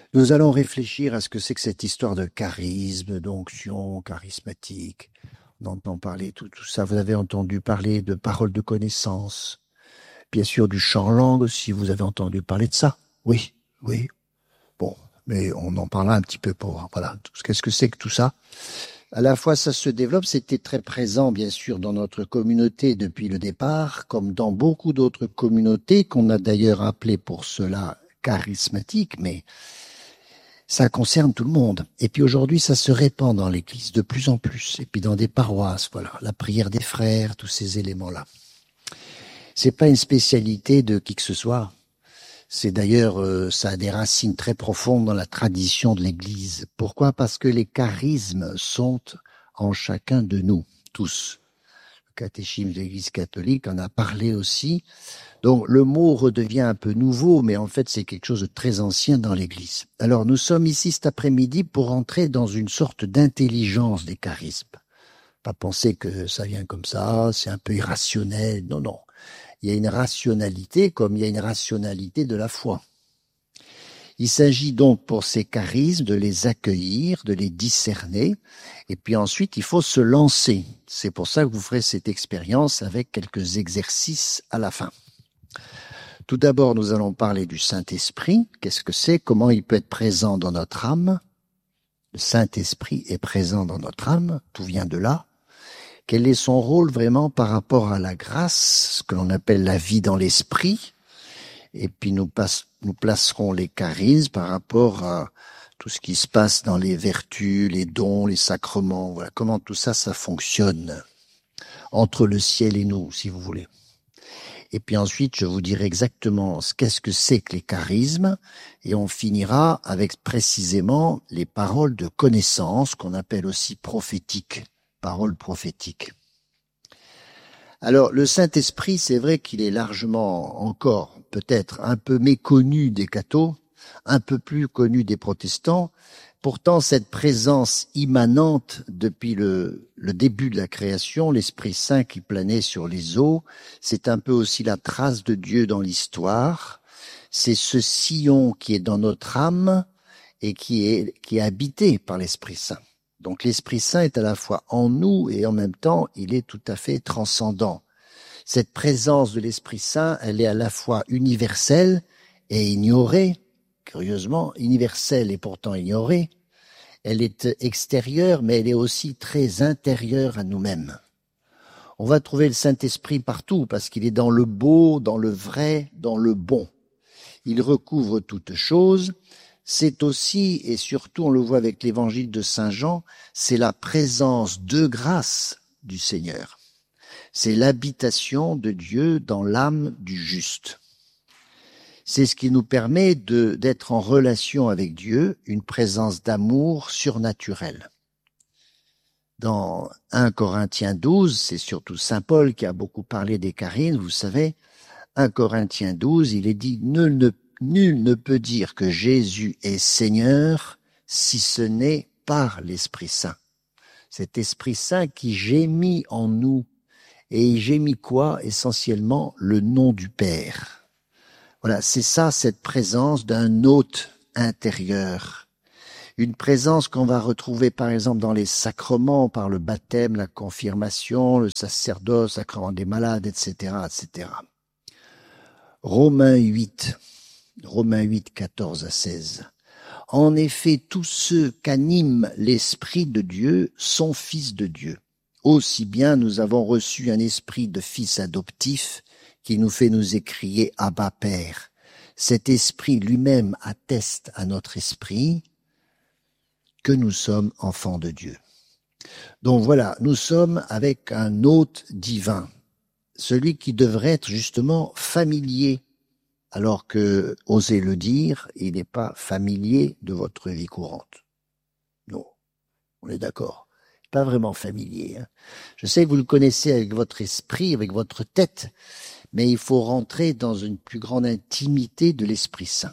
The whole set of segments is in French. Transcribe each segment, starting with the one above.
Nous allons réfléchir à ce que c'est que cette histoire de charisme, d'onction charismatique. On entend parler tout ça. Vous avez entendu parler de paroles de connaissance. Bien sûr, du chant en langue aussi. Vous avez entendu parler de ça? Oui, oui. Bon, mais on en parlera un petit peu pour voir. Voilà. Qu'est-ce que c'est que tout ça? À la fois, ça se développe. C'était très présent, bien sûr, dans notre communauté depuis le départ, comme dans beaucoup d'autres communautés qu'on a d'ailleurs appelées pour cela charismatiques, mais ça concerne tout le monde. Et puis aujourd'hui, ça se répand dans l'Église de plus en plus. Et puis dans des paroisses, voilà, la prière des frères, tous ces éléments-là. C'est pas une spécialité de qui que ce soit. C'est d'ailleurs, ça a des racines très profondes dans la tradition de l'Église. Pourquoi? Parce que les charismes sont en chacun de nous, tous. Le catéchisme de l'Église catholique en a parlé aussi. Donc le mot redevient un peu nouveau, mais en fait c'est quelque chose de très ancien dans l'Église. Alors nous sommes ici cet après-midi pour entrer dans une sorte d'intelligence des charismes. Pas penser que ça vient comme ça, c'est un peu irrationnel. Non, non. Il y a une rationalité comme il y a une rationalité de la foi. Il s'agit donc pour ces charismes de les accueillir, de les discerner, et puis ensuite il faut se lancer. C'est pour ça que vous ferez cette expérience avec quelques exercices à la fin. Tout d'abord, nous allons parler du Saint-Esprit. Qu'est-ce que c'est? Comment il peut être présent dans notre âme? Le Saint-Esprit est présent dans notre âme. Tout vient de là. Quel est son rôle vraiment par rapport à la grâce, ce que l'on appelle la vie dans l'esprit? Et puis nous placerons les charismes par rapport à tout ce qui se passe dans les vertus, les dons, les sacrements. Voilà comment tout ça, ça fonctionne entre le ciel et nous, si vous voulez. Et puis ensuite, je vous dirai exactement qu'est-ce que c'est que les charismes, et on finira avec précisément les paroles de connaissance, qu'on appelle aussi prophétiques, paroles prophétiques. Alors, le Saint-Esprit, c'est vrai qu'il est largement encore, peut-être, un peu méconnu des cathos, un peu plus connu des protestants. Pourtant, cette présence immanente depuis le début de la création, l'Esprit Saint qui planait sur les eaux, c'est un peu aussi la trace de Dieu dans l'histoire. C'est ce sillon qui est dans notre âme et qui est habité par l'Esprit Saint. Donc l'Esprit Saint est à la fois en nous et en même temps, il est tout à fait transcendant. Cette présence de l'Esprit Saint, elle est à la fois universelle et ignorée. Curieusement, universelle et pourtant ignorée. Elle est extérieure, mais elle est aussi très intérieure à nous-mêmes. On va trouver le Saint-Esprit partout, parce qu'il est dans le beau, dans le vrai, dans le bon. Il recouvre toutes choses. C'est aussi, et surtout on le voit avec l'évangile de Saint Jean, c'est la présence de grâce du Seigneur. C'est l'habitation de Dieu dans l'âme du juste. C'est ce qui nous permet d'être en relation avec Dieu, une présence d'amour surnaturelle. Dans 1 Corinthiens 12, c'est surtout Saint Paul qui a beaucoup parlé des charismes, vous savez, 1 Corinthiens 12, il est dit « Nul ne peut dire que Jésus est Seigneur si ce n'est par l'Esprit Saint. » Cet Esprit Saint qui gémit en nous, et il gémit quoi? Essentiellement le nom du Père. Voilà, c'est ça, cette présence d'un hôte intérieur. Une présence qu'on va retrouver par exemple dans les sacrements, par le baptême, la confirmation, le sacerdoce, le sacrement des malades, etc., etc. Romains 8, 14 à 16. En effet, tous ceux qu'anime l'Esprit de Dieu sont fils de Dieu. Aussi bien nous avons reçu un esprit de fils adoptif qui nous fait nous écrier « Abba Père ». Cet esprit lui-même atteste à notre esprit que nous sommes enfants de Dieu. Donc voilà, nous sommes avec un hôte divin, celui qui devrait être justement familier, alors que, osez le dire, il n'est pas familier de votre vie courante. Non, on est d'accord. Pas vraiment familier. Hein. Je sais que vous le connaissez avec votre esprit, avec votre tête, mais il faut rentrer dans une plus grande intimité de l'Esprit Saint.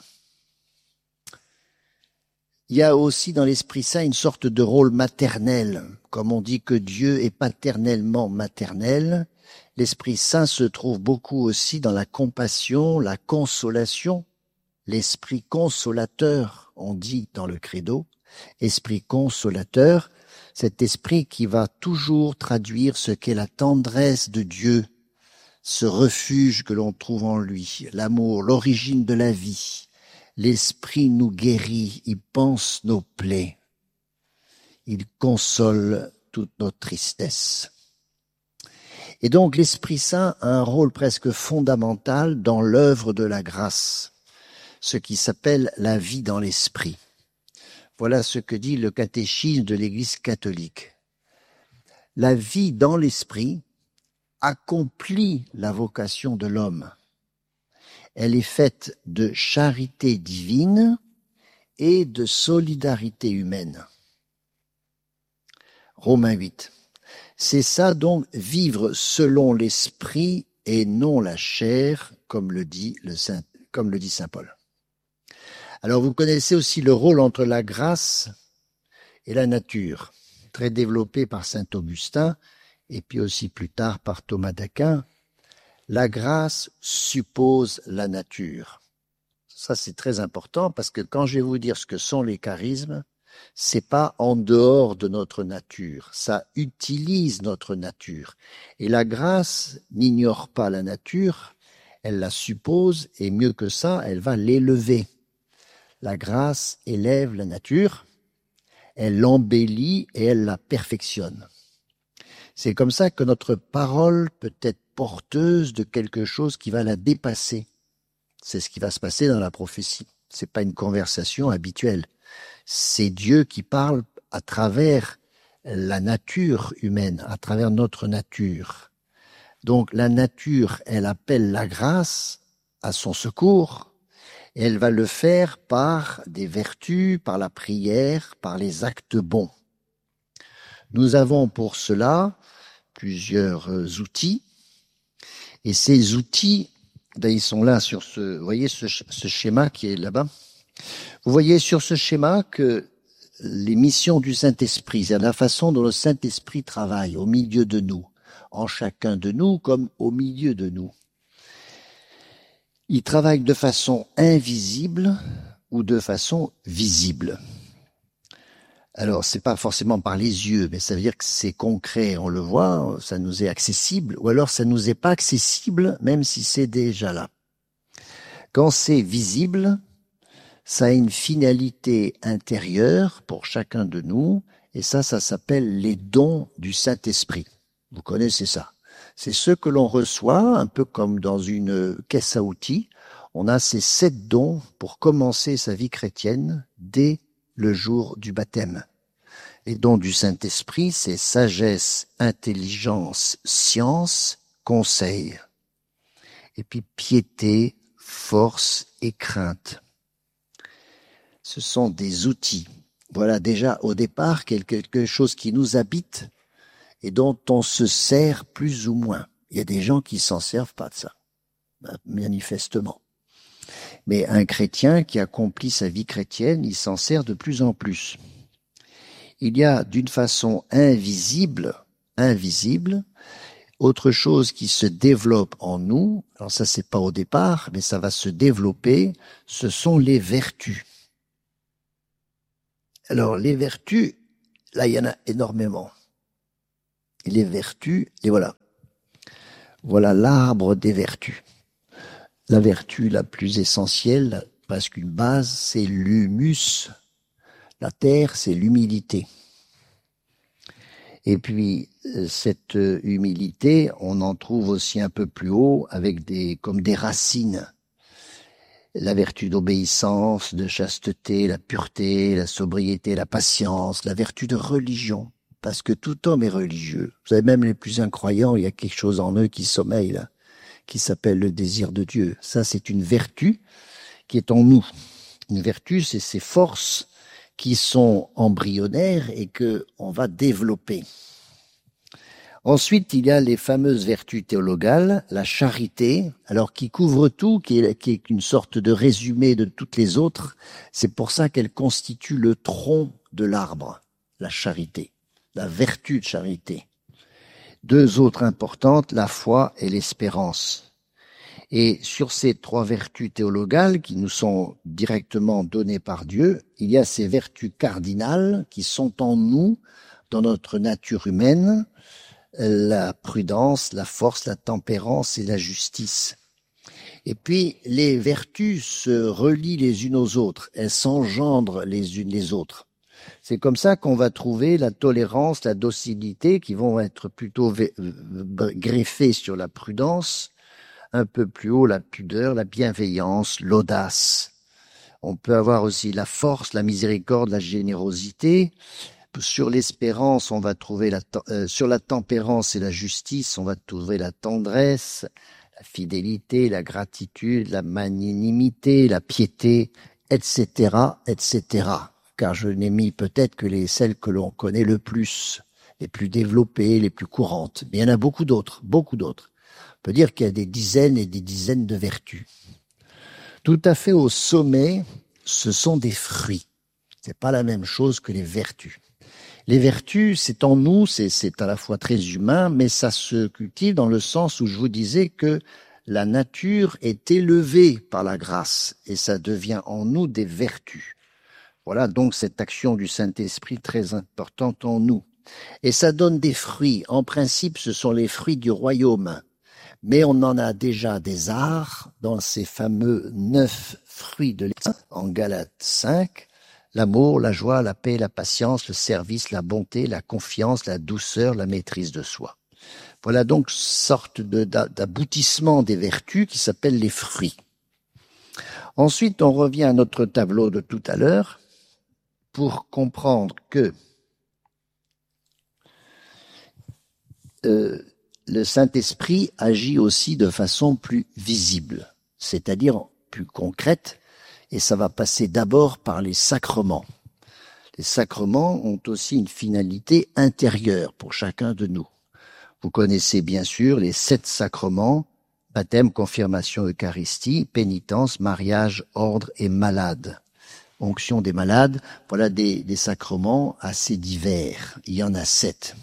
Il y a aussi dans l'Esprit Saint une sorte de rôle maternel. Comme on dit que Dieu est paternellement maternel, l'Esprit Saint se trouve beaucoup aussi dans la compassion, la consolation, l'Esprit consolateur. on dit dans le credo, esprit consolateur, cet esprit qui va toujours traduire ce qu'est la tendresse de Dieu, ce refuge que l'on trouve en lui, l'amour, l'origine de la vie. L'esprit nous guérit, il panse nos plaies, il console toute notre tristesse. Et donc l'Esprit Saint a un rôle presque fondamental dans l'œuvre de la grâce, ce qui s'appelle la vie dans l'Esprit. Voilà ce que dit le catéchisme de l'Église catholique. La vie dans l'Esprit accomplit la vocation de l'homme. Elle est faite de charité divine et de solidarité humaine. Romains 8. C'est ça donc, vivre selon l'esprit et non la chair, comme le dit saint Paul. Alors vous connaissez aussi le rôle entre la grâce et la nature, très développé par saint Augustin et puis aussi plus tard par Thomas d'Aquin. La grâce suppose la nature. Ça c'est très important parce que quand je vais vous dire ce que sont les charismes, c'est pas en dehors de notre nature, ça utilise notre nature. Et la grâce n'ignore pas la nature, elle la suppose et mieux que ça, elle va l'élever. La grâce élève la nature, elle l'embellit et elle la perfectionne. C'est comme ça que notre parole peut être porteuse de quelque chose qui va la dépasser. C'est ce qui va se passer dans la prophétie. C'est pas une conversation habituelle. C'est Dieu qui parle à travers la nature humaine, à travers notre nature. Donc la nature, elle appelle la grâce à son secours, et elle va le faire par des vertus, par la prière, par les actes bons. Nous avons pour cela plusieurs outils, et ces outils, ils sont là sur ce, vous voyez ce schéma qui est là-bas. Vous voyez sur ce schéma que les missions du Saint-Esprit, c'est la façon dont le Saint-Esprit travaille au milieu de nous, en chacun de nous comme au milieu de nous. Il travaille de façon invisible ou de façon visible. Alors, c'est pas forcément par les yeux, mais ça veut dire que c'est concret, on le voit, ça nous est accessible, ou alors ça nous est pas accessible, même si c'est déjà là. Quand c'est visible, ça a une finalité intérieure pour chacun de nous, et ça s'appelle les dons du Saint-Esprit. Vous connaissez ça. C'est ce que l'on reçoit, un peu comme dans une caisse à outils. On a ces 7 dons pour commencer sa vie chrétienne dès le jour du baptême. Les dons du Saint-Esprit, c'est sagesse, intelligence, science, conseil. Et puis piété, force et crainte. Ce sont des outils. Voilà déjà au départ quelque chose qui nous habite et dont on se sert plus ou moins. Il y a des gens qui s'en servent pas de ça, manifestement. Mais un chrétien qui accomplit sa vie chrétienne, il s'en sert de plus en plus. Il y a d'une façon invisible, autre chose qui se développe en nous. Alors ça, c'est pas au départ, mais ça va se développer. Ce sont les vertus. Alors, les vertus, là, il y en a énormément. Et les vertus, et voilà. Voilà l'arbre des vertus. La vertu la plus essentielle, presque une base, c'est l'humus. La terre, c'est l'humilité. Et puis, cette humilité, on en trouve aussi un peu plus haut avec comme des racines. La vertu d'obéissance, de chasteté, la pureté, la sobriété, la patience, la vertu de religion. Parce que tout homme est religieux. Vous savez, même les plus incroyants, il y a quelque chose en eux qui sommeille là, qui s'appelle le désir de Dieu. Ça, c'est une vertu qui est en nous. Une vertu, c'est ces forces qui sont embryonnaires et que on va développer. Ensuite, il y a les fameuses vertus théologales, la charité, alors qui couvre tout, qui est une sorte de résumé de toutes les autres. C'est pour ça qu'elle constitue le tronc de l'arbre, la charité, la vertu de charité. 2 autres importantes, la foi et l'espérance. Et sur ces 3 vertus théologales qui nous sont directement données par Dieu, il y a ces vertus cardinales qui sont en nous, dans notre nature humaine, la prudence, la force, la tempérance et la justice. Et puis, les vertus se relient les unes aux autres, elles s'engendrent les unes les autres. C'est comme ça qu'on va trouver la tolérance, la docilité, qui vont être plutôt greffées sur la prudence, un peu plus haut la pudeur, la bienveillance, l'audace. On peut avoir aussi la force, la miséricorde, la générosité. Sur l'espérance, on va trouver sur la tempérance et la justice, on va trouver la tendresse, la fidélité, la gratitude, la magnanimité, la piété, etc., etc. Car je n'ai mis peut-être que celles que l'on connaît le plus, les plus développées, les plus courantes. Mais il y en a beaucoup d'autres, beaucoup d'autres. On peut dire qu'il y a des dizaines et des dizaines de vertus. Tout à fait au sommet, ce sont des fruits. C'est pas la même chose que les vertus. Les vertus, c'est en nous, c'est à la fois très humain, mais ça se cultive dans le sens où je vous disais que la nature est élevée par la grâce et ça devient en nous des vertus. Voilà donc cette action du Saint-Esprit très importante en nous. Et ça donne des fruits. En principe, ce sont les fruits du royaume. Mais on en a déjà des arts dans ces fameux 9 fruits de l'Esprit en Galates 5. L'amour, la joie, la paix, la patience, le service, la bonté, la confiance, la douceur, la maîtrise de soi. Voilà donc sorte d'aboutissement des vertus qui s'appellent les fruits. Ensuite, on revient à notre tableau de tout à l'heure pour comprendre que le Saint-Esprit agit aussi de façon plus visible, c'est-à-dire plus concrète, et ça va passer d'abord par les sacrements. Les sacrements ont aussi une finalité intérieure pour chacun de nous. Vous connaissez bien sûr les 7 sacrements, baptême, confirmation, Eucharistie, pénitence, mariage, ordre et malade. Onction des malades, voilà des sacrements assez divers. Il y en a 7.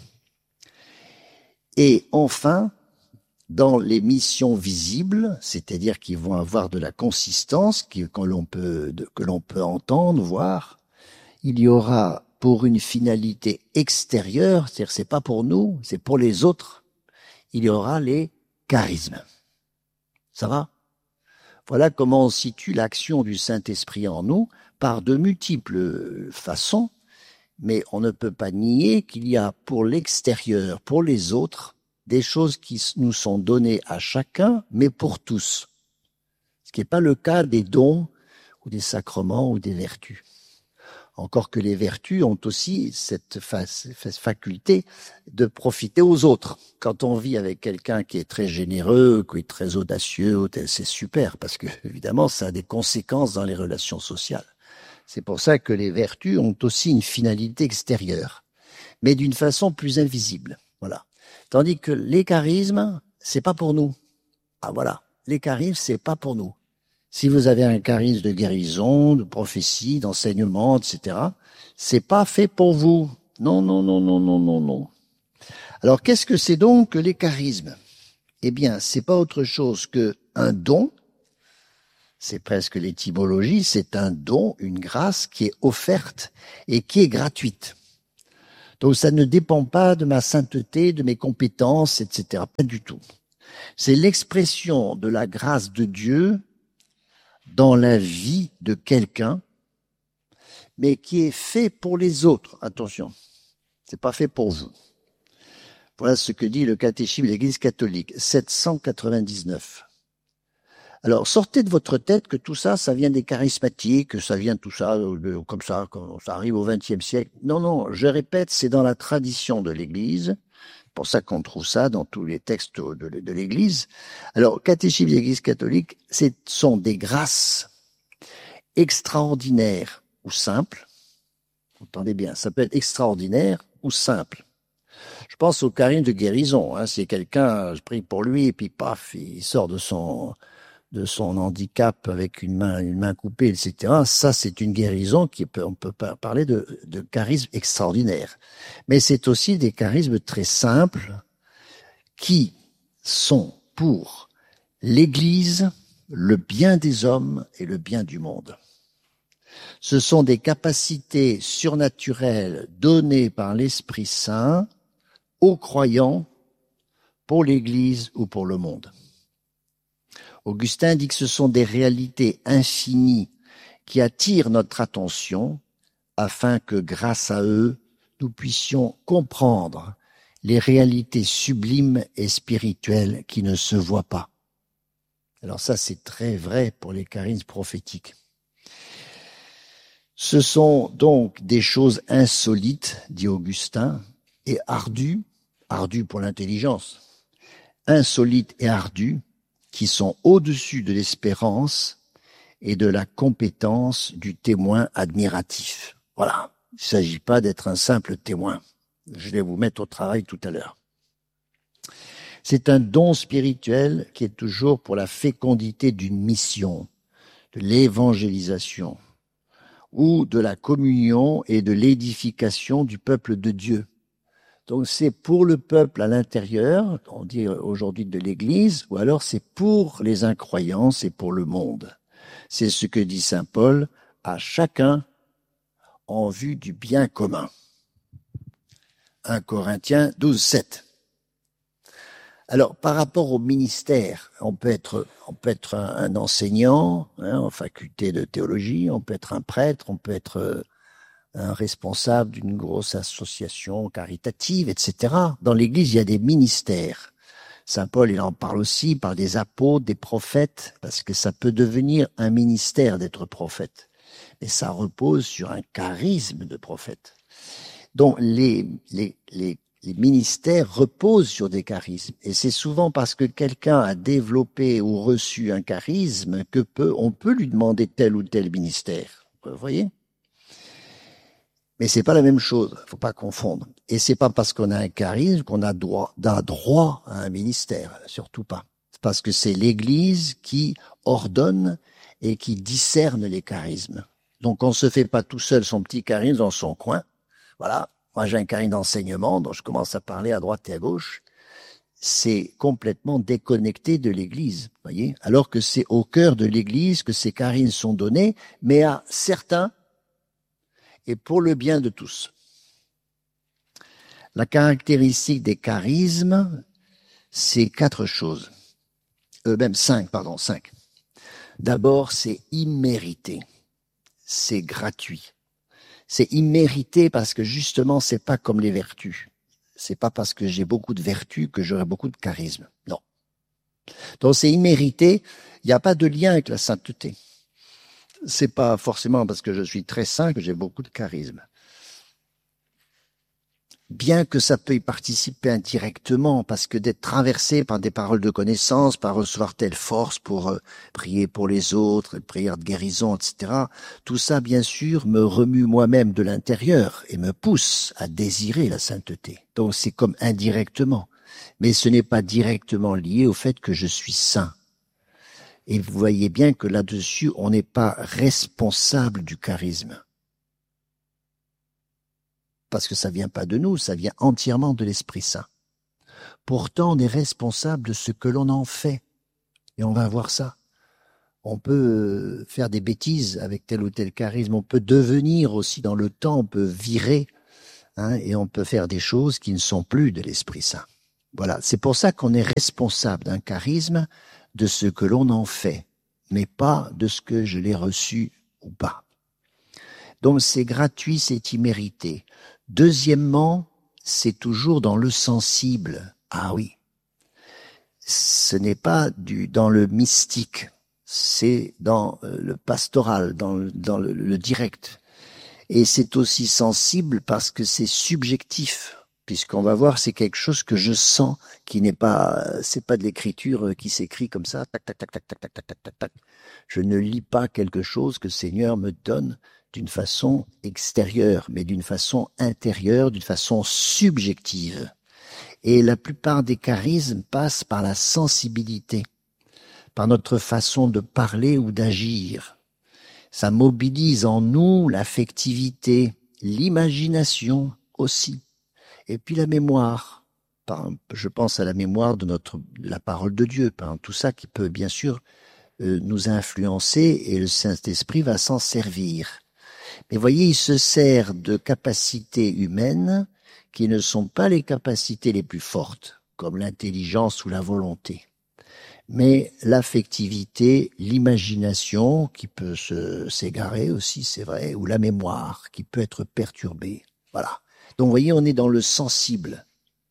Et enfin, dans les missions visibles, c'est-à-dire qui vont avoir de la consistance, que l'on peut entendre, voir, il y aura pour une finalité extérieure, c'est-à-dire c'est pas pour nous, c'est pour les autres, il y aura les charismes. Ça va? Voilà comment on situe l'action du Saint-Esprit en nous par de multiples façons, mais on ne peut pas nier qu'il y a pour l'extérieur, pour les autres, des choses qui nous sont données à chacun, mais pour tous. Ce qui n'est pas le cas des dons ou des sacrements ou des vertus. Encore que les vertus ont aussi cette faculté de profiter aux autres. Quand on vit avec quelqu'un qui est très généreux, qui est très audacieux, c'est super, parce que évidemment, ça a des conséquences dans les relations sociales. C'est pour ça que les vertus ont aussi une finalité extérieure, mais d'une façon plus invisible. Voilà. Tandis que les charismes, c'est pas pour nous. Ah voilà, les charismes, c'est pas pour nous. Si vous avez un charisme de guérison, de prophétie, d'enseignement, etc., c'est pas fait pour vous. Non, non, non, non, non, non, non. Alors, qu'est-ce que c'est donc que les charismes? Eh bien, c'est pas autre chose que un don. C'est presque l'étymologie, c'est un don, une grâce qui est offerte et qui est gratuite. Donc ça ne dépend pas de ma sainteté, de mes compétences, etc. Pas du tout. C'est l'expression de la grâce de Dieu dans la vie de quelqu'un, mais qui est fait pour les autres. Attention, c'est pas fait pour vous. Voilà ce que dit le catéchisme de l'Église catholique, 799. Alors, sortez de votre tête que tout ça, ça vient des charismatiques, que ça vient tout ça, comme ça arrive au XXe siècle. Non, non, je répète, c'est dans la tradition de l'Église. C'est pour ça qu'on trouve ça dans tous les textes de l'Église. Alors, catéchisme de l'Église catholique, ce sont des grâces extraordinaires ou simples. Vous entendez bien, ça peut être extraordinaire ou simple. Je pense au charisme de guérison. C'est quelqu'un, je prie pour lui, et puis paf, il sort de son handicap avec une main coupée, etc. Ça, c'est une guérison on peut parler de charisme extraordinaire. Mais c'est aussi des charismes très simples qui sont pour L'Église, le bien des hommes et le bien du monde. Ce sont des capacités surnaturelles données par l'Esprit Saint aux croyants pour l'Église ou pour le monde. Augustin dit que ce sont des réalités infinies qui attirent notre attention afin que grâce à eux, nous puissions comprendre les réalités sublimes et spirituelles qui ne se voient pas. Alors ça, c'est très vrai pour les charismes prophétiques. Ce sont donc des choses insolites, dit Augustin, et ardues pour l'intelligence, insolites et ardues, qui sont au-dessus de l'espérance et de la compétence du témoin admiratif. Voilà, il ne s'agit pas d'être un simple témoin. Je vais vous mettre au travail tout à l'heure. C'est un don spirituel qui est toujours pour la fécondité d'une mission, de l'évangélisation, ou de la communion et de l'édification du peuple de Dieu. Donc c'est pour le peuple à l'intérieur, on dit aujourd'hui de l'Église, ou alors c'est pour les incroyants, c'est pour le monde. C'est ce que dit saint Paul, à chacun en vue du bien commun. 1 Corinthiens 12:7. Alors, par rapport au ministère, on peut être un enseignant en faculté de théologie, on peut être un prêtre, on peut être un responsable d'une grosse association caritative, etc. Dans l'Église, il y a des ministères. Saint Paul, il en parle aussi, il parle des apôtres, des prophètes, parce que ça peut devenir un ministère d'être prophète. Et ça repose sur un charisme de prophète. Donc, les ministères reposent sur des charismes. Et c'est souvent parce que quelqu'un a développé ou reçu un charisme on peut lui demander tel ou tel ministère. Vous voyez? Mais c'est pas la même chose. Faut pas confondre. Et c'est pas parce qu'on a un charisme qu'on a droit à un ministère. Surtout pas. C'est parce que c'est l'Église qui ordonne et qui discerne les charismes. Donc, on se fait pas tout seul son petit charisme dans son coin. Voilà. Moi, j'ai un charisme d'enseignement dont je commence à parler à droite et à gauche. C'est complètement déconnecté de l'Église, voyez. Alors que c'est au cœur de l'Église que ces charismes sont donnés, mais à certains et pour le bien de tous. La caractéristique des charismes, c'est 4 choses. Même 5. D'abord, c'est immérité. C'est gratuit. C'est immérité parce que justement, c'est pas comme les vertus. C'est pas parce que j'ai beaucoup de vertus que j'aurai beaucoup de charisme. Non. Donc c'est immérité. Il n'y a pas de lien avec la sainteté. C'est pas forcément parce que je suis très saint que j'ai beaucoup de charisme. Bien que ça peut y participer indirectement, parce que d'être traversé par des paroles de connaissance, par recevoir telle force pour prier pour les autres, prière de guérison, etc., tout ça, bien sûr, me remue moi-même de l'intérieur et me pousse à désirer la sainteté. Donc c'est comme indirectement. Mais ce n'est pas directement lié au fait que je suis saint. Et vous voyez bien que là-dessus, on n'est pas responsable du charisme. Parce que ça vient pas de nous, ça vient entièrement de l'Esprit Saint. Pourtant, on est responsable de ce que l'on en fait. Et on va voir ça. On peut faire des bêtises avec tel ou tel charisme. On peut devenir aussi dans le temps, on peut virer, et on peut faire des choses qui ne sont plus de l'Esprit Saint. Voilà, c'est pour ça qu'on est responsable d'un charisme, de ce que l'on en fait, mais pas de ce que je l'ai reçu ou pas. Donc c'est gratuit, c'est immérité. Deuxièmement, c'est toujours dans le sensible. Ah oui, ce n'est pas dans le mystique, c'est dans le pastoral, dans le direct. Et c'est aussi sensible parce que c'est subjectif, puisqu'on va voir, c'est quelque chose que je sens, qui n'est pas, c'est pas de l'écriture qui s'écrit comme ça, tac, tac, tac, tac, tac, tac, tac, tac, tac, tac. Je ne lis pas quelque chose que le Seigneur me donne d'une façon extérieure, mais d'une façon intérieure, d'une façon subjective. Et la plupart des charismes passent par la sensibilité, par notre façon de parler ou d'agir. Ça mobilise en nous l'affectivité, l'imagination aussi, et puis la mémoire, je pense à la mémoire de la parole de Dieu, par exemple, tout ça qui peut bien sûr nous influencer et le Saint-Esprit va s'en servir. Mais voyez, il se sert de capacités humaines qui ne sont pas les capacités les plus fortes, comme l'intelligence ou la volonté. Mais l'affectivité, l'imagination, qui peut s'égarer aussi, c'est vrai, ou la mémoire, qui peut être perturbée. Voilà. Donc, vous voyez, on est dans le sensible.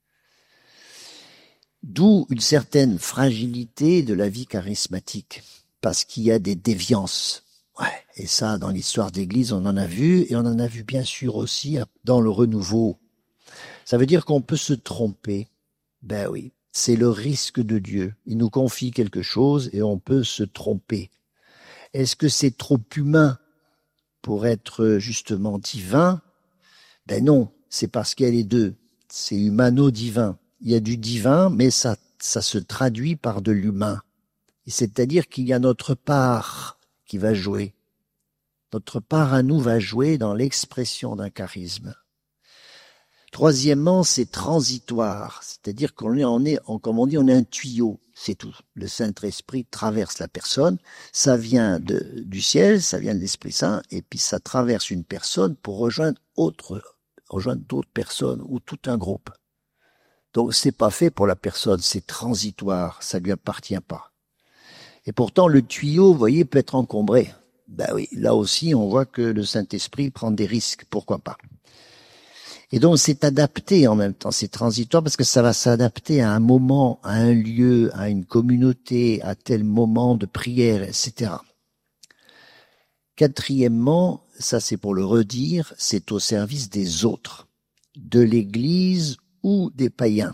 D'où une certaine fragilité de la vie charismatique, parce qu'il y a des déviances. Ouais. Et ça, dans l'histoire d'Église, on en a vu, et on en a vu bien sûr aussi dans le renouveau. Ça veut dire qu'on peut se tromper. Ben oui. C'est le risque de Dieu. Il nous confie quelque chose et on peut se tromper. Est-ce que c'est trop humain pour être justement divin? Ben non, c'est parce qu'il y a les deux. C'est humano-divin. Il y a du divin, mais ça se traduit par de l'humain. C'est-à-dire qu'il y a notre part qui va jouer. Notre part à nous va jouer dans l'expression d'un charisme. Troisièmement, c'est transitoire, c'est-à-dire comme on dit, on est un tuyau, c'est tout. Le Saint-Esprit traverse la personne, ça vient du ciel, ça vient de l'Esprit Saint, et puis ça traverse une personne pour rejoindre d'autres personnes ou tout un groupe. Donc c'est pas fait pour la personne, c'est transitoire, ça lui appartient pas. Et pourtant le tuyau, vous voyez, peut être encombré. Ben oui, là aussi on voit que le Saint-Esprit prend des risques, pourquoi pas. Et donc c'est adapté en même temps, c'est transitoire parce que ça va s'adapter à un moment, à un lieu, à une communauté, à tel moment de prière, etc. Quatrièmement, ça c'est pour le redire, c'est au service des autres, de l'Église ou des païens.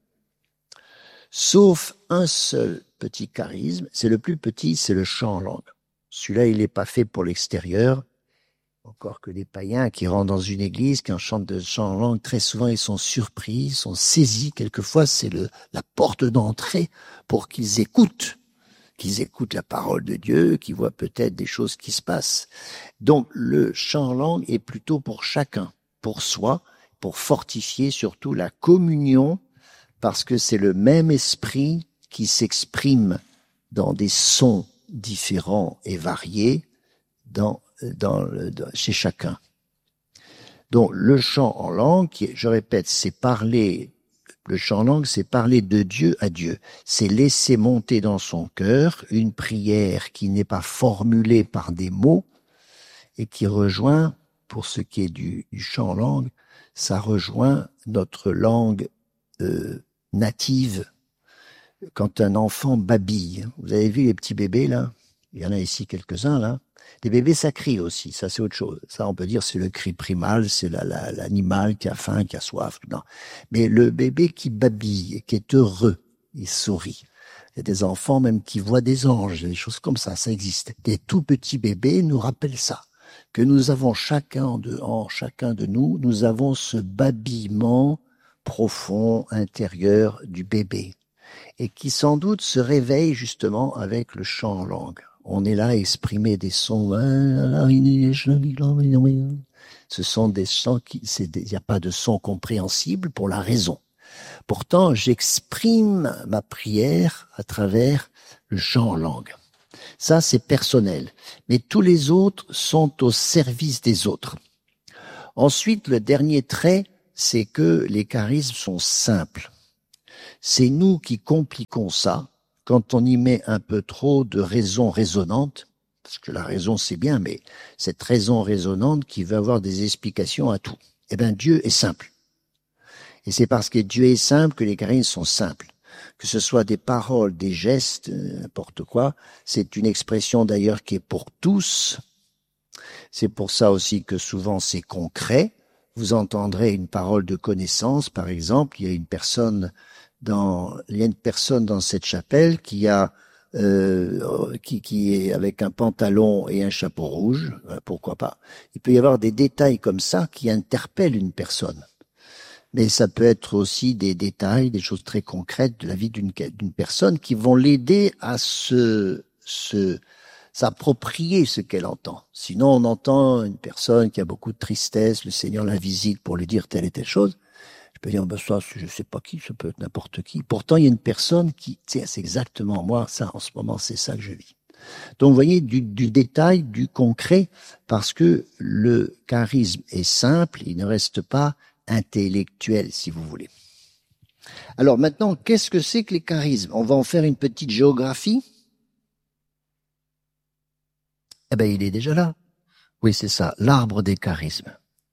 Sauf un seul petit charisme, c'est le plus petit, c'est le chant en langue. Celui-là, il n'est pas fait pour l'extérieur. Encore que les païens qui rentrent dans une église, qui en chantent de chant en langue, très souvent ils sont surpris, ils sont saisis. Quelquefois, c'est la porte d'entrée pour qu'ils écoutent la parole de Dieu, qu'ils voient peut-être des choses qui se passent. Donc, le chant en langue est plutôt pour chacun, pour soi, pour fortifier surtout la communion, parce que c'est le même esprit qui s'exprime dans des sons différents et variés chez chacun. Donc le chant en langue, je répète, le chant en langue, c'est parler de Dieu à Dieu. C'est laisser monter dans son cœur une prière qui n'est pas formulée par des mots et qui rejoint, pour ce qui est du chant en langue, ça rejoint notre langue native. Quand un enfant babille, vous avez vu les petits bébés là? Il y en a ici quelques-uns là. Les bébés, ça crie aussi, ça c'est autre chose. Ça, on peut dire, c'est le cri primal, c'est l'animal qui a faim, qui a soif. Non. Mais le bébé qui babille, qui est heureux, il sourit. Il y a des enfants même qui voient des anges, des choses comme ça existe. Des tout petits bébés nous rappellent ça, que nous avons chacun de nous, nous avons ce babillement profond, intérieur du bébé, et qui sans doute se réveille justement avec le chant en langue. On est là à exprimer des sons. Ce sont des sons il n'y a pas de son compréhensible pour la raison. Pourtant, j'exprime ma prière à travers le chant en langue. Ça, c'est personnel. Mais tous les autres sont au service des autres. Ensuite, le dernier trait, c'est que les charismes sont simples. C'est nous qui compliquons ça quand on y met un peu trop de raison résonante, parce que la raison c'est bien, mais cette raison résonante qui veut avoir des explications à tout. Eh bien, Dieu est simple. Et c'est parce que Dieu est simple que les charismes sont simples. Que ce soit des paroles, des gestes, n'importe quoi, c'est une expression d'ailleurs qui est pour tous. C'est pour ça aussi que souvent c'est concret. Vous entendrez une parole de connaissance, par exemple, il y a une personne dans cette chapelle qui est avec un pantalon et un chapeau rouge, pourquoi pas. Il peut y avoir des détails comme ça qui interpellent une personne. Mais ça peut être aussi des détails, des choses très concrètes de la vie d'une personne qui vont l'aider à s'approprier ce qu'elle entend. Sinon, on entend une personne qui a beaucoup de tristesse, le Seigneur la visite pour lui dire telle et telle chose. Je peux dire, ben ça, je sais pas qui, ça peut être n'importe qui. Pourtant, il y a une personne qui, tiens, c'est exactement moi, ça, en ce moment, c'est ça que je vis. Donc, vous voyez, du détail, du concret, parce que le charisme est simple, il ne reste pas intellectuel, si vous voulez. Alors maintenant, qu'est-ce que c'est que les charismes? On va en faire une petite géographie. Eh ben, il est déjà là. Oui, c'est ça, l'arbre des charismes.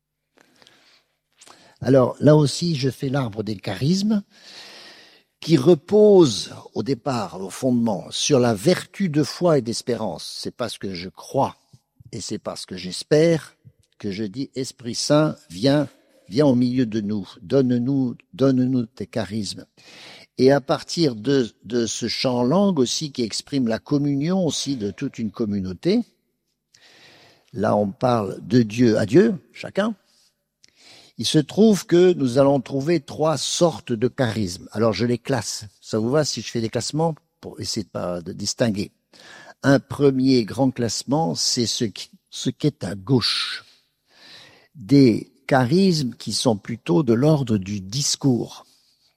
Alors là aussi, je fais l'arbre des charismes qui repose au départ, au fondement, sur la vertu de foi et d'espérance. C'est parce que je crois et c'est parce que j'espère que je dis Esprit Saint, viens au milieu de nous, donne-nous tes charismes. Et à partir de ce chant langue aussi qui exprime la communion aussi de toute une communauté, là on parle de Dieu à Dieu, chacun, il se trouve que nous allons trouver 3 sortes de charismes. Alors je les classe. Ça vous va si je fais des classements pour essayer de distinguer? Un premier grand classement, c'est ce qui est à gauche. Des charismes qui sont plutôt de l'ordre du discours.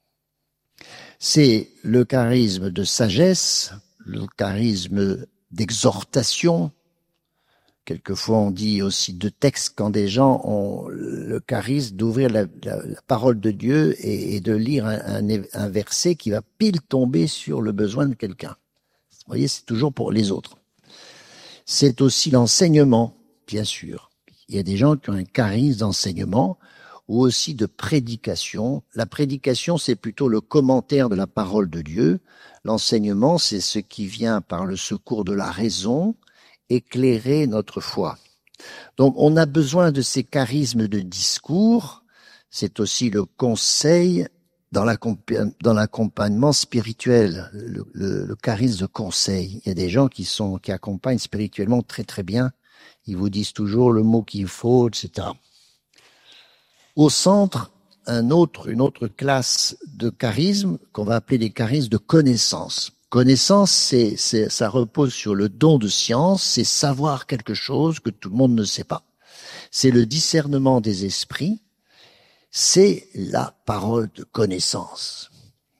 C'est le charisme de sagesse, le charisme d'exhortation. Quelquefois, on dit aussi de texte quand des gens ont le charisme d'ouvrir la parole de Dieu et de lire un verset qui va pile tomber sur le besoin de quelqu'un. Vous voyez, c'est toujours pour les autres. C'est aussi l'enseignement, bien sûr. Il y a des gens qui ont un charisme d'enseignement ou aussi de prédication. La prédication, c'est plutôt le commentaire de la parole de Dieu. L'enseignement, c'est ce qui vient par le secours de la raison, éclairer notre foi. Donc, on a besoin de ces charismes de discours. C'est aussi le conseil dans l'accompagnement spirituel, le charisme de conseil. Il y a des gens qui accompagnent spirituellement très très bien. Ils vous disent toujours le mot qu'il faut, etc. Au centre, une autre classe de charisme qu'on va appeler des charismes de connaissance. Connaissance, ça repose sur le don de science, c'est savoir quelque chose que tout le monde ne sait pas. C'est le discernement des esprits, c'est la parole de connaissance,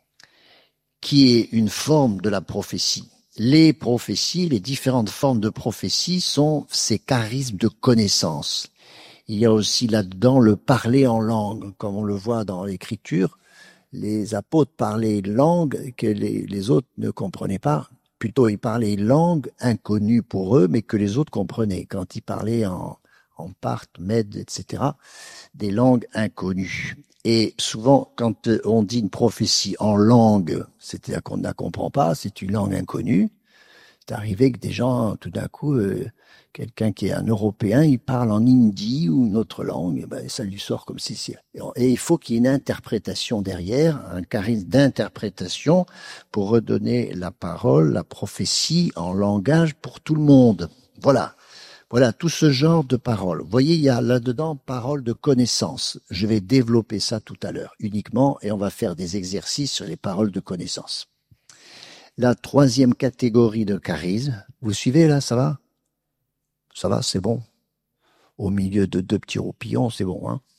qui est une forme de la prophétie. Les prophéties, les différentes formes de prophétie sont ces charismes de connaissance. Il y a aussi là-dedans le parler en langue, comme on le voit dans l'Écriture. Les apôtres parlaient une langue que les autres ne comprenaient pas. Plutôt, ils parlaient une langue inconnue pour eux, mais que les autres comprenaient. Quand ils parlaient en parthe, mède, etc., des langues inconnues. Et souvent, quand on dit une prophétie en langue, c'est-à-dire qu'on ne la comprend pas, c'est une langue inconnue, c'est arrivé que des gens, tout d'un coup, quelqu'un qui est un Européen, il parle en hindi ou une autre langue, ben, ça lui sort comme si... Et il faut qu'il y ait une interprétation derrière, un charisme d'interprétation pour redonner la parole, la prophétie en langage pour tout le monde. Voilà. Voilà, tout ce genre de paroles. Vous voyez, il y a là-dedans parole de connaissance. Je vais développer ça tout à l'heure uniquement et on va faire des exercices sur les paroles de connaissance. La troisième catégorie de charisme, vous suivez là, ça va? Ça va, c'est bon. Au milieu de 2 petits roupillons, c'est bon, hein?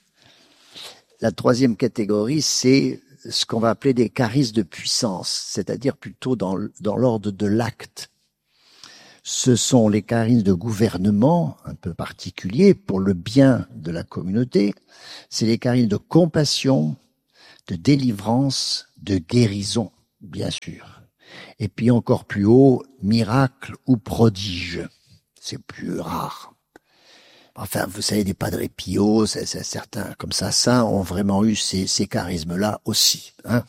La troisième catégorie, c'est ce qu'on va appeler des charismes de puissance, c'est-à-dire plutôt dans l'ordre de l'acte. Ce sont les charismes de gouvernement, un peu particuliers, pour le bien de la communauté. C'est les charismes de compassion, de délivrance, de guérison, bien sûr. Et puis encore plus haut, miracle ou prodige. C'est plus rare. Enfin, vous savez, des Padre Pio, certains comme ça, saints ont vraiment eu ces charismes-là aussi. Hein.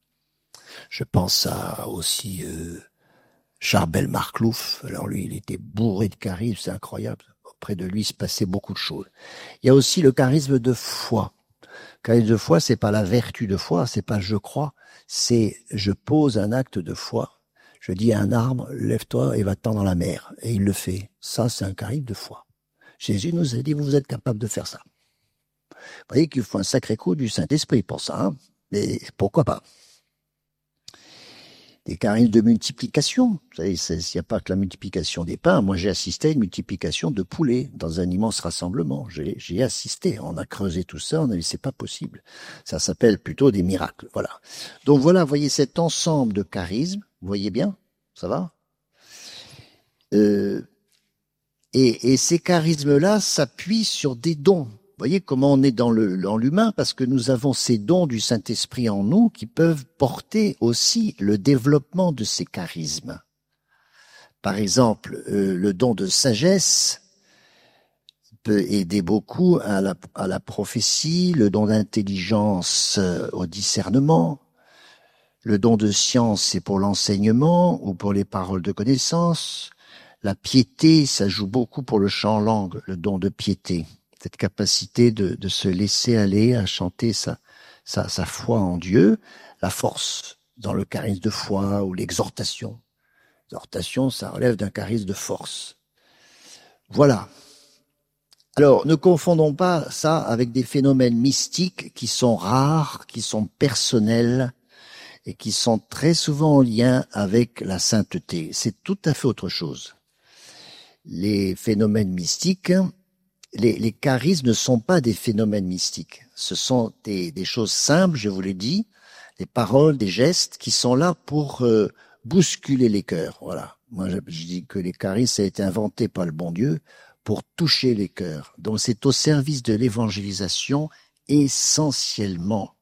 Je pense à aussi Charbel Marclouf. Alors lui, il était bourré de charisme, c'est incroyable. Auprès de lui, il se passait beaucoup de choses. Il y a aussi le charisme de foi. Le charisme de foi, c'est pas la vertu de foi, c'est pas je crois, c'est je pose un acte de foi. Je dis à un arbre, lève-toi et va-t'en dans la mer. Et il le fait. Ça, c'est un charisme de foi. Jésus nous a dit, vous êtes capable de faire ça. Vous voyez qu'il faut un sacré coup du Saint-Esprit pour ça. Hein, mais pourquoi pas? des charismes de multiplication. Vous savez, il n'y a pas que la multiplication des pains. Moi, j'ai assisté à une multiplication de poulets dans un immense rassemblement. J'ai assisté. On a creusé tout ça. On a dit, c'est pas possible. Ça s'appelle plutôt des miracles. Voilà. Donc voilà, vous voyez cet ensemble de charismes. Vous voyez bien? Ça va? Et ces charismes-là s'appuient sur des dons. Vous voyez comment on est dans l'humain, parce que nous avons ces dons du Saint-Esprit en nous qui peuvent porter aussi le développement de ces charismes. Par exemple, le don de sagesse peut aider beaucoup à la prophétie, le don d'intelligence au discernement, le don de science c'est pour l'enseignement ou pour les paroles de connaissance. La piété, ça joue beaucoup pour le chant en langue, le don de piété. Cette capacité de se laisser aller à chanter sa foi en Dieu, la force dans le charisme de foi ou l'exhortation. L'exhortation, ça relève d'un charisme de force. Voilà. Alors, ne confondons pas ça avec des phénomènes mystiques qui sont rares, qui sont personnels et qui sont très souvent en lien avec la sainteté. C'est tout à fait autre chose. Les phénomènes mystiques, les charismes ne sont pas des phénomènes mystiques. Ce sont des choses simples, je vous l'ai dit, des paroles, des gestes qui sont là pour bousculer les cœurs. Voilà. Moi, je dis que les charismes, ça a été inventé par le bon Dieu pour toucher les cœurs. Donc, c'est au service de l'évangélisation essentiellement.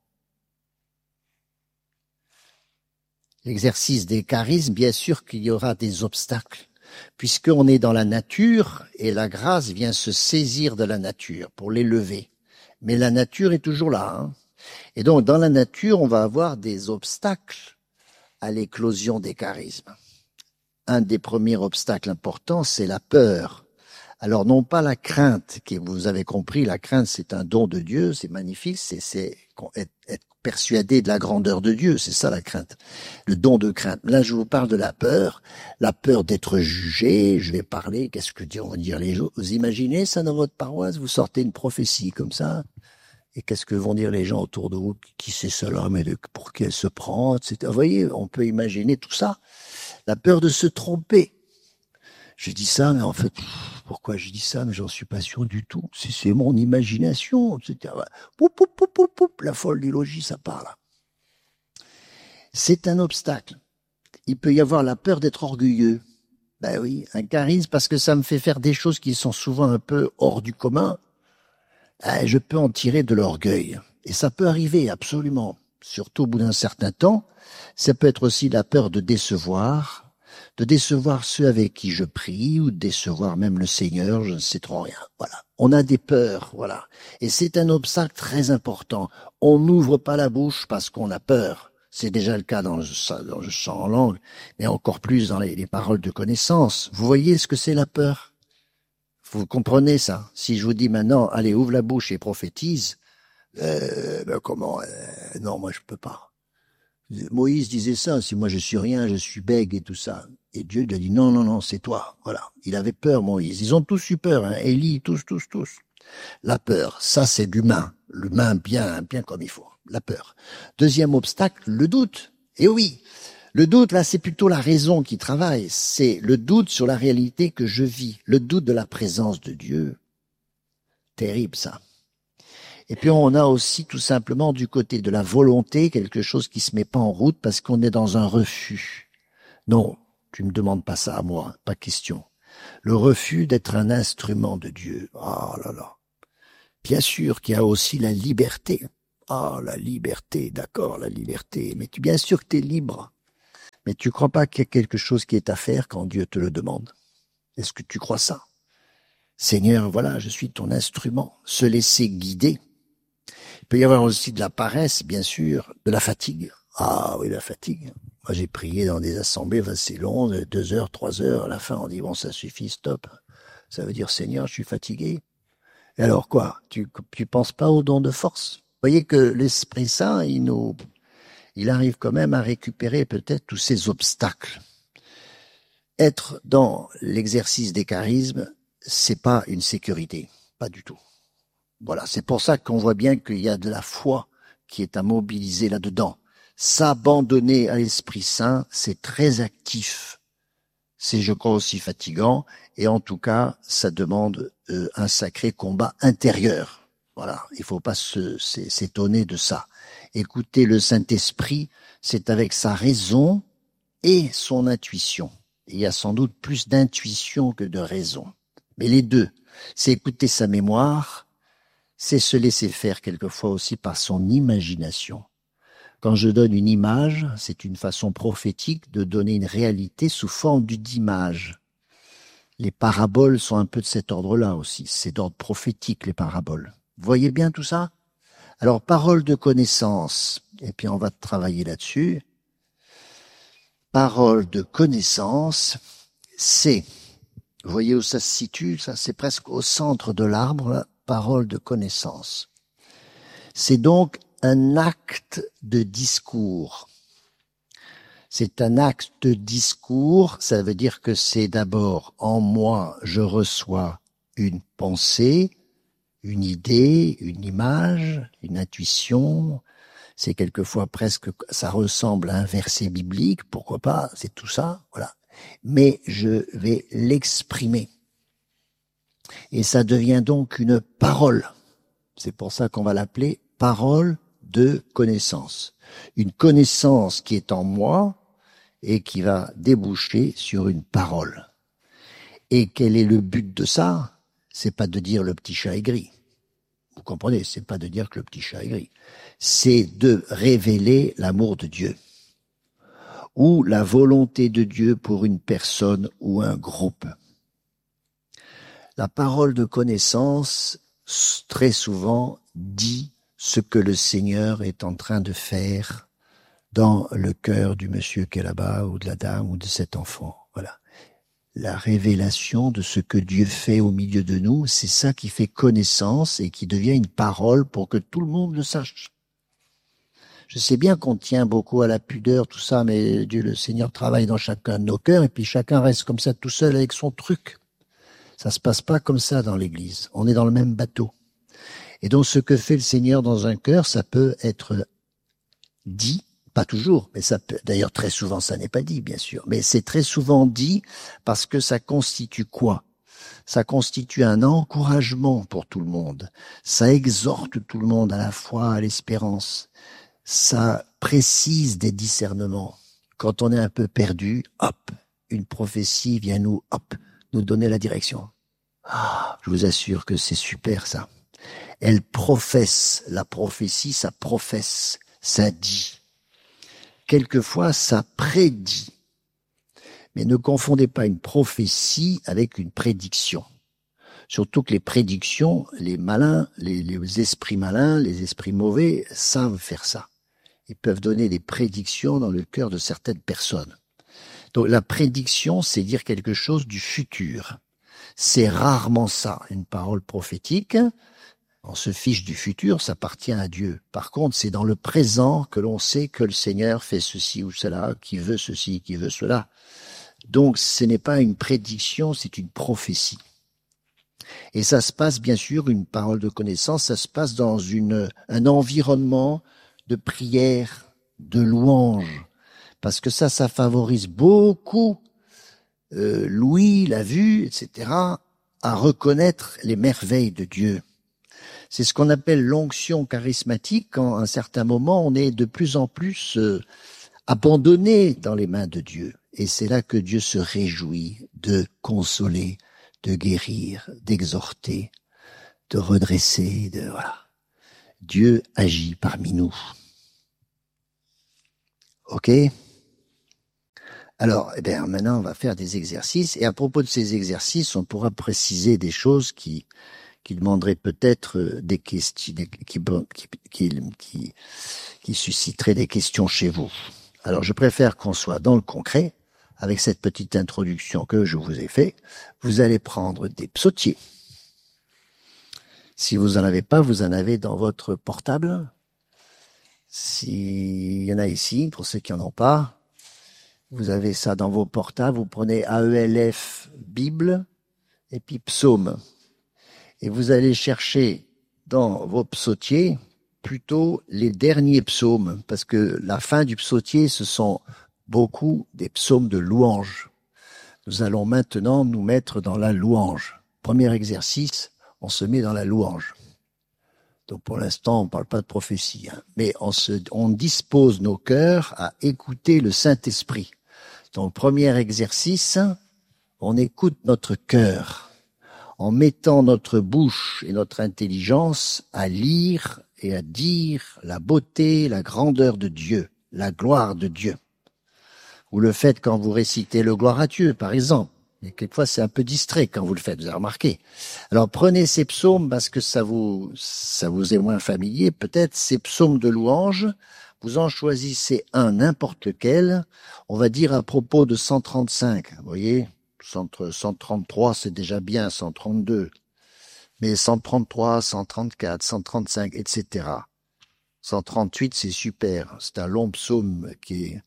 L'exercice des charismes, bien sûr qu'il y aura des obstacles, puisqu'on est dans la nature et la grâce vient se saisir de la nature pour l'élever. Mais la nature est toujours là. Hein. Et donc, dans la nature, on va avoir des obstacles à l'éclosion des charismes. Un des premiers obstacles importants, c'est la peur. Alors, non pas la crainte, qui vous avez compris, la crainte, c'est un don de Dieu, c'est magnifique, c'est être persuadé de la grandeur de Dieu, c'est ça la crainte, le don de crainte. Là, je vous parle de la peur d'être jugé, je vais parler, qu'est-ce que vont dire les gens? Vous imaginez ça dans votre paroisse, vous sortez une prophétie comme ça, et qu'est-ce que vont dire les gens autour de vous? Qui c'est cela, mais pour qui elle se prend, etc. Vous voyez, on peut imaginer tout ça. La peur de se tromper. Je dis ça, mais en fait, pourquoi je dis ça? Mais j'en suis pas sûr du tout. C'est mon imagination, etc. Poup, poup, poup, poup, poup, la folle du logis, ça parle. C'est un obstacle. Il peut y avoir la peur d'être orgueilleux. Ben oui, un charisme, parce que ça me fait faire des choses qui sont souvent un peu hors du commun. Je peux en tirer de l'orgueil. Et ça peut arriver, absolument. Surtout au bout d'un certain temps. Ça peut être aussi la peur de décevoir ceux avec qui je prie, ou de décevoir même le Seigneur, je ne sais trop rien. Voilà. On a des peurs, voilà. Et c'est un obstacle très important. On n'ouvre pas la bouche parce qu'on a peur. C'est déjà le cas dans le chant en langue, mais encore plus dans les paroles de connaissance. Vous voyez ce que c'est la peur? Vous comprenez ça? Si je vous dis maintenant, allez, ouvre la bouche et prophétise, comment? Non, moi je peux pas. Moïse disait ça, si moi je suis rien, je suis bègue et tout ça. Et Dieu lui a dit, non, non, non, c'est toi. Voilà. Il avait peur, Moïse. Ils ont tous eu peur, hein. Élie, tous. La peur, ça c'est l'humain. L'humain bien comme il faut. La peur. Deuxième obstacle, le doute. Et oui, le doute, là, c'est plutôt la raison qui travaille. C'est le doute sur la réalité que je vis. Le doute de la présence de Dieu. Terrible, ça. Et puis on a aussi tout simplement du côté de la volonté quelque chose qui se met pas en route parce qu'on est dans un refus. Non, tu me demandes pas ça à moi, pas question. Le refus d'être un instrument de Dieu. Ah là là. Bien sûr qu'il y a aussi la liberté. Ah, la liberté, d'accord, la liberté. Mais bien sûr que tu es libre. Mais tu crois pas qu'il y a quelque chose qui est à faire quand Dieu te le demande? Est-ce que tu crois ça? Seigneur, voilà, je suis ton instrument. Se laisser guider. Il peut y avoir aussi de la paresse, bien sûr, de la fatigue. Ah oui, la fatigue. Moi, j'ai prié dans des assemblées assez longues, 2 heures, 3 heures. À la fin, on dit, bon, ça suffit, stop. Ça veut dire, Seigneur, je suis fatigué. Et alors quoi? Tu penses pas au don de force? Vous voyez que l'Esprit Saint, il arrive quand même à récupérer peut-être tous ces obstacles. Être dans l'exercice des charismes, c'est pas une sécurité. Pas du tout. Voilà, c'est pour ça qu'on voit bien qu'il y a de la foi qui est à mobiliser là-dedans. S'abandonner à l'Esprit Saint, c'est très actif. C'est, je crois, aussi fatigant. Et en tout cas, ça demande un sacré combat intérieur. Voilà, il faut pas s'étonner de ça. Écouter le Saint-Esprit, c'est avec sa raison et son intuition. Il y a sans doute plus d'intuition que de raison. Mais les deux, c'est écouter sa mémoire, c'est se laisser faire quelquefois aussi par son imagination. Quand je donne une image, c'est une façon prophétique de donner une réalité sous forme d'image. Les paraboles sont un peu de cet ordre-là aussi. C'est d'ordre prophétique, les paraboles. Vous voyez bien tout ça? Alors, parole de connaissance. Et puis, on va travailler là-dessus. Parole de connaissance, c'est, vous voyez où ça se situe? Ça, c'est presque au centre de l'arbre, là. Parole de connaissance. C'est donc un acte de discours. C'est un acte de discours, ça veut dire que c'est d'abord en moi, je reçois une pensée, une idée, une image, une intuition. C'est quelquefois presque, ça ressemble à un verset biblique, pourquoi pas, c'est tout ça, voilà. Mais je vais l'exprimer. Et ça devient donc une parole. C'est pour ça qu'on va l'appeler parole de connaissance. Une connaissance qui est en moi et qui va déboucher sur une parole. Et quel est le but de ça? C'est pas de dire le petit chat est gris. Vous comprenez? C'est pas de dire que le petit chat est gris. C'est de révéler l'amour de Dieu. Ou la volonté de Dieu pour une personne ou un groupe. La parole de connaissance, très souvent, dit ce que le Seigneur est en train de faire dans le cœur du monsieur qui est là-bas, ou de la dame, ou de cet enfant. Voilà. La révélation de ce que Dieu fait au milieu de nous, c'est ça qui fait connaissance et qui devient une parole pour que tout le monde le sache. Je sais bien qu'on tient beaucoup à la pudeur, tout ça, mais Dieu, le Seigneur travaille dans chacun de nos cœurs et puis chacun reste comme ça tout seul avec son truc. Ça se passe pas comme ça dans l'Église. On est dans le même bateau. Et donc ce que fait le Seigneur dans un cœur, ça peut être dit, pas toujours, mais ça peut, d'ailleurs très souvent ça n'est pas dit, bien sûr, mais c'est très souvent dit parce que ça constitue quoi? Ça constitue un encouragement pour tout le monde. Ça exhorte tout le monde à la foi, à l'espérance. Ça précise des discernements. Quand on est un peu perdu, hop, une prophétie vient nous donner la direction. Ah, je vous assure que c'est super ça. Elle professe, la prophétie, ça professe, ça dit. Quelquefois, ça prédit. Mais ne confondez pas une prophétie avec une prédiction. Surtout que les prédictions, les malins, les esprits malins, les esprits mauvais savent faire ça. Ils peuvent donner des prédictions dans le cœur de certaines personnes. Donc la prédiction, c'est dire quelque chose du futur. C'est rarement ça, une parole prophétique. On se fiche du futur, ça appartient à Dieu. Par contre, c'est dans le présent que l'on sait que le Seigneur fait ceci ou cela, qui veut ceci, qui veut cela. Donc ce n'est pas une prédiction, c'est une prophétie. Et ça se passe, bien sûr, une parole de connaissance, ça se passe dans un environnement de prière, de louange. Parce que ça favorise beaucoup l'ouïe, la vue, etc., à reconnaître les merveilles de Dieu. C'est ce qu'on appelle l'onction charismatique, quand à un certain moment, on est de plus en plus abandonné dans les mains de Dieu. Et c'est là que Dieu se réjouit de consoler, de guérir, d'exhorter, de redresser, voilà. Dieu agit parmi nous. Ok? Alors, maintenant, on va faire des exercices. Et à propos de ces exercices, on pourra préciser des choses qui demanderaient peut-être des questions, qui susciteraient des questions chez vous. Alors, je préfère qu'on soit dans le concret. Avec cette petite introduction que je vous ai fait, vous allez prendre des psautiers. Si vous en avez pas, vous en avez dans votre portable. S'il y en a ici, pour ceux qui en ont pas, vous avez ça dans vos portables. Vous prenez AELF Bible et puis Psaume. Et vous allez chercher dans vos psautiers plutôt les derniers psaumes, parce que la fin du psautier, ce sont beaucoup des psaumes de louange. Nous allons maintenant nous mettre dans la louange. Premier exercice, on se met dans la louange. Donc pour l'instant, on ne parle pas de prophétie, hein, mais on dispose nos cœurs à écouter le Saint-Esprit. Donc premier exercice, on écoute notre cœur en mettant notre bouche et notre intelligence à lire et à dire la beauté, la grandeur de Dieu, la gloire de Dieu. Vous le faites quand vous récitez le gloire à Dieu, par exemple. Et quelquefois, c'est un peu distrait quand vous le faites, vous avez remarqué. Alors, prenez ces psaumes parce que ça vous est moins familier. Peut-être ces psaumes de louange, vous en choisissez un, n'importe lequel. On va dire à propos de 135, vous voyez, 133, c'est déjà bien, 132. Mais 133, 134, 135, etc. 138, c'est super. C'est un long psaume qui est...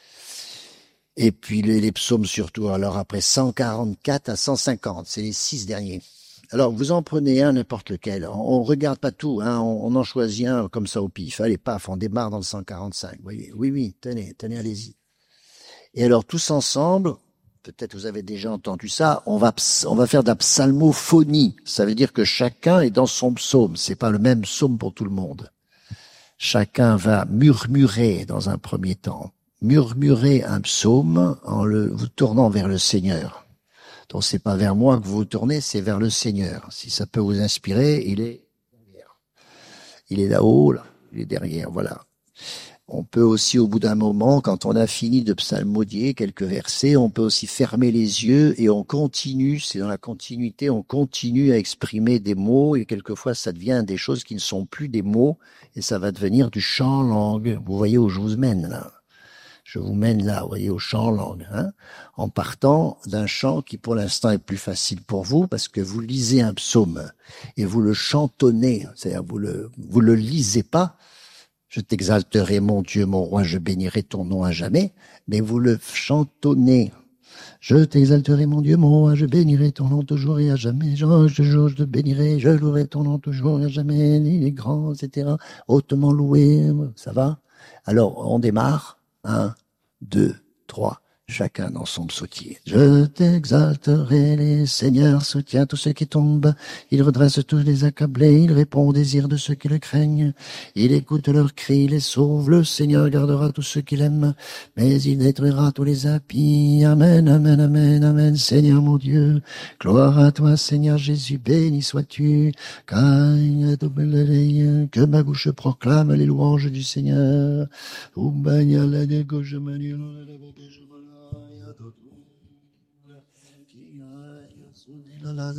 Et puis les psaumes surtout. Alors après 144 à 150, c'est les 6 derniers. Alors vous en prenez un, n'importe lequel. On regarde pas tout, hein. On en choisit un comme ça au pif. Allez, paf, on démarre dans le 145. Vous voyez, oui, tenez, allez-y. Et alors tous ensemble, peut-être vous avez déjà entendu ça, on va faire de la psalmophonie. Ça veut dire que chacun est dans son psaume. C'est pas le même psaume pour tout le monde. Chacun va murmurer dans un premier temps. Murmurer un psaume en vous tournant vers le Seigneur. Donc c'est pas vers moi que vous vous tournez, c'est vers le Seigneur. Si ça peut vous inspirer, il est derrière. Il est là-haut, là. Il est derrière, voilà. On peut aussi, au bout d'un moment, quand on a fini de psalmodier quelques versets, on peut aussi fermer les yeux et on continue, c'est dans la continuité, on continue à exprimer des mots et quelquefois ça devient des choses qui ne sont plus des mots et ça va devenir du chant en langue. Vous voyez où je vous mène là? Je vous mène là, vous voyez, au chant en langue, hein, en partant d'un chant qui pour l'instant est plus facile pour vous parce que vous lisez un psaume et vous le chantonnez, c'est-à-dire vous le lisez pas. Je t'exalterai, mon Dieu, mon roi, je bénirai ton nom à jamais, mais vous le chantonnez. Je t'exalterai, mon Dieu, mon roi, je bénirai ton nom toujours et à jamais. Je te bénirai, je louerai ton nom toujours et à jamais. Il est grand, etc. Hautement loué, ça va? Alors, on démarre. 1, 2, 3. Chacun dans son psautier. Je t'exalterai, les seigneurs, soutient tous ceux qui tombent. Il redresse tous les accablés, il répond aux désirs de ceux qui le craignent. Il écoute leurs cris, il les sauve. Le Seigneur gardera tous ceux qu'il aime, mais il détruira tous les impies. Amen, amen, amen, amen, Seigneur mon Dieu. Gloire à toi, Seigneur Jésus, béni sois-tu. Que ma bouche proclame les louanges du Seigneur.